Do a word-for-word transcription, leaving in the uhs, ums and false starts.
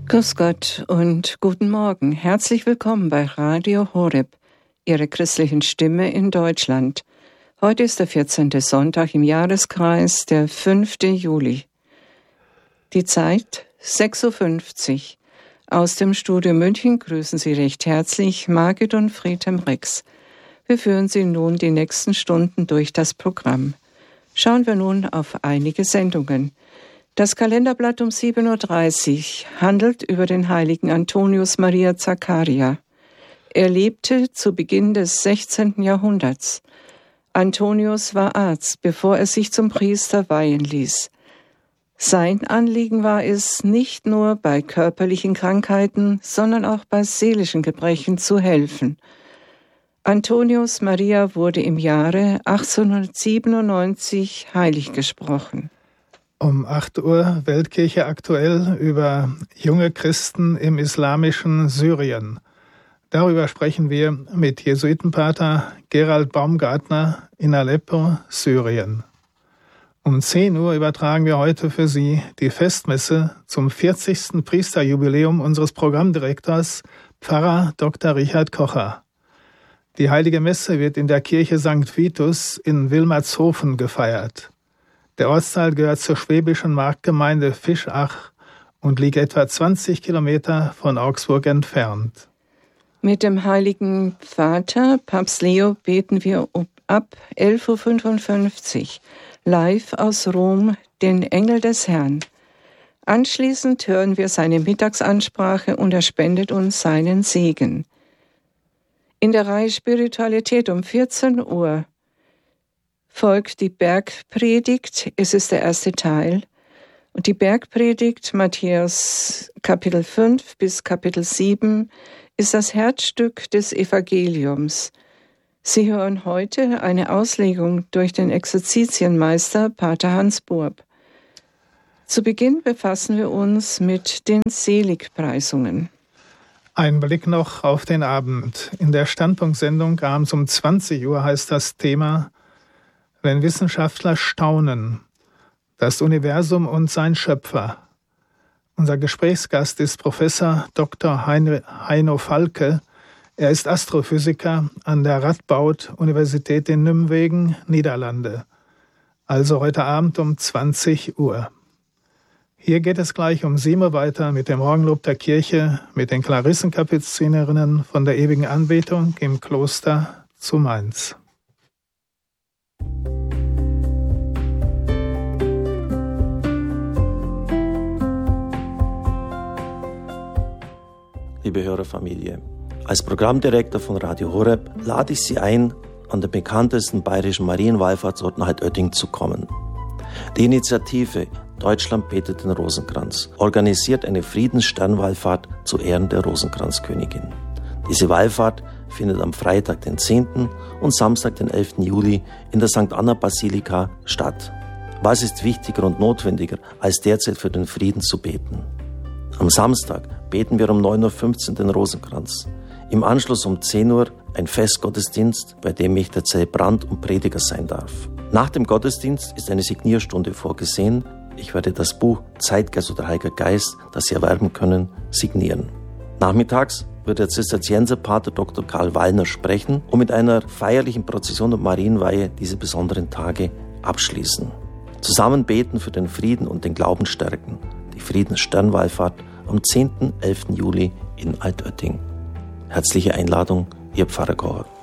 Grüß Gott und guten Morgen. Herzlich willkommen bei Radio Horeb, Ihrer christlichen Stimme in Deutschland. Heute ist der vierzehnte Sonntag im Jahreskreis, der fünfte Juli. Die Zeit sechs Uhr fünfzig. Aus dem Studio München grüßen Sie recht herzlich Margit und Friedhelm Rex. Wir führen Sie nun die nächsten Stunden durch das Programm. Schauen wir nun auf einige Sendungen. Das Kalenderblatt um sieben Uhr dreißig handelt über den heiligen Antonius Maria Zaccaria. Er lebte zu Beginn des sechzehnten Jahrhunderts. Antonius war Arzt, bevor er sich zum Priester weihen ließ. Sein Anliegen war es, nicht nur bei körperlichen Krankheiten, sondern auch bei seelischen Gebrechen zu helfen. Antonius Maria wurde im Jahre achtzehnhundertsiebenundneunzig heilig gesprochen. Um acht Uhr Weltkirche aktuell über junge Christen im islamischen Syrien. Darüber sprechen wir mit Jesuitenpater Gerald Baumgartner in Aleppo, Syrien. Um zehn Uhr übertragen wir heute für Sie die Festmesse zum vierzigsten Priesterjubiläum unseres Programmdirektors, Pfarrer Doktor Richard Kocher. Die Heilige Messe wird in der Kirche Sankt Vitus in Wilmershofen gefeiert. Der Ortsteil gehört zur schwäbischen Marktgemeinde Fischach und liegt etwa zwanzig Kilometer von Augsburg entfernt. Mit dem Heiligen Vater, Papst Leo, beten wir ab elf Uhr fünfundfünfzig live aus Rom den Engel des Herrn. Anschließend hören wir seine Mittagsansprache und er spendet uns seinen Segen. In der Reihe Spiritualität um vierzehn Uhr folgt die Bergpredigt, es ist der erste Teil. Und die Bergpredigt, Matthäus Kapitel fünf bis Kapitel sieben, ist das Herzstück des Evangeliums. Sie hören heute eine Auslegung durch den Exerzitienmeister Pater Hans Burb. Zu Beginn befassen wir uns mit den Seligpreisungen. Ein Blick noch auf den Abend. In der Standpunktsendung abends um zwanzig Uhr heißt das Thema Wenn Wissenschaftler staunen, das Universum und sein Schöpfer. Unser Gesprächsgast ist Professor Doktor Heino Falke. Er ist Astrophysiker an der Radboud-Universität in Nijmegen, Niederlande. Also heute Abend um zwanzig Uhr. Hier geht es gleich um sieben Uhr weiter mit dem Morgenlob der Kirche, mit den Klarissenkapuzinerinnen von der ewigen Anbetung im Kloster zu Mainz. Liebe Hörerfamilie, als Programmdirektor von Radio Horeb lade ich Sie ein, an den bekanntesten bayerischen Marienwallfahrtsort nach Altötting zu kommen. Die Initiative Deutschland betet den Rosenkranz organisiert eine Friedenssternwallfahrt zu Ehren der Rosenkranzkönigin. Diese Wallfahrt findet am Freitag, den zehnten und Samstag, den elften Juli in der Sankt Anna Basilika statt. Was ist wichtiger und notwendiger, als derzeit für den Frieden zu beten? Am Samstag beten wir um neun Uhr fünfzehn den Rosenkranz. Im Anschluss um zehn Uhr ein Festgottesdienst, bei dem ich der Zelebrant und Prediger sein darf. Nach dem Gottesdienst ist eine Signierstunde vorgesehen. Ich werde das Buch Zeitgeist oder Heiliger Geist, das Sie erwerben können, signieren. Nachmittags wird der Zisterzienserpater Doktor Karl Wallner sprechen und mit einer feierlichen Prozession und Marienweihe diese besonderen Tage abschließen. Zusammen beten für den Frieden und den Glauben stärken. Die Friedenssternwallfahrt am zehnten und elften Juli in Altötting. Herzliche Einladung, Ihr Pfarrer Kocher.